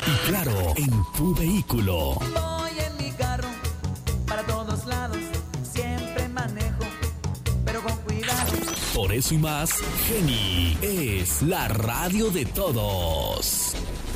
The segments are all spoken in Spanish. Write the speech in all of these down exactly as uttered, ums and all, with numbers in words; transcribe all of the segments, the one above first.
Y claro, en tu vehículo. Voy en mi carro para todos lados, siempre manejo, pero con cuidado. Por eso y más, Geni es la radio de todos.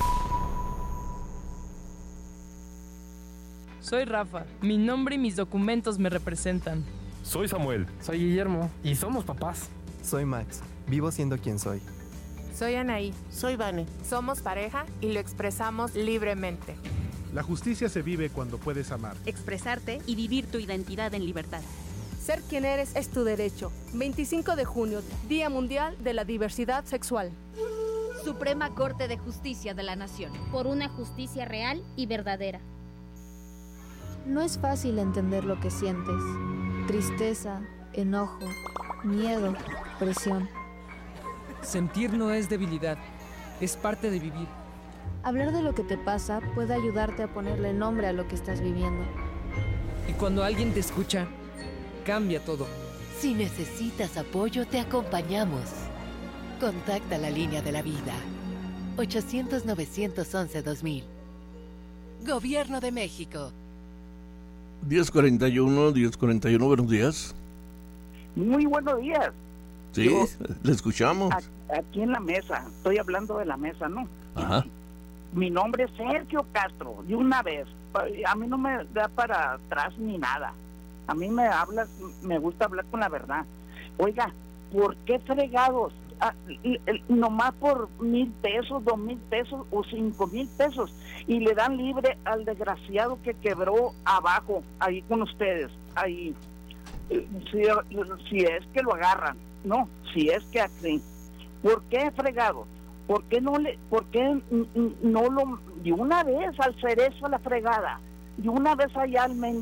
Soy Rafa. Mi nombre y mis documentos me representan. Soy Samuel. Soy Guillermo. Y somos papás. Soy Max. Vivo siendo quien soy. Soy Anaí. Soy Vane. Somos pareja y lo expresamos libremente. La justicia se vive cuando puedes amar, expresarte y vivir tu identidad en libertad. Ser quien eres es tu derecho. veinticinco de junio, Día Mundial de la Diversidad Sexual. Suprema Corte de Justicia de la Nación. Por una justicia real y verdadera. No es fácil entender lo que sientes. Tristeza, enojo, miedo, presión. Sentir no es debilidad, es parte de vivir. Hablar de lo que te pasa puede ayudarte a ponerle nombre a lo que estás viviendo. Y cuando alguien te escucha, cambia todo. Si necesitas apoyo, te acompañamos. Contacta la línea de la vida. ochocientos, novecientos once, dos mil. Gobierno de México. diez cuarenta y uno, diez cuarenta y uno, buenos días. Muy buenos días. Sí, Yo, le escuchamos. Aquí en la mesa, estoy hablando de la mesa, ¿no? Ajá. Mi nombre es Sergio Castro, de una vez. A mí no me da para atrás ni nada. A mí me habla, me gusta hablar con la verdad. Oiga, ¿por qué fregados? Ah, nomás por mil pesos, dos mil pesos o cinco mil pesos y le dan libre al desgraciado que quebró abajo, ahí con ustedes, ahí. Si, si es que lo agarran, no, si es que así. ¿Por qué fregado? ¿Por qué no le, por qué no lo, de una vez al cerezo a la fregada, de una vez allá al mendigo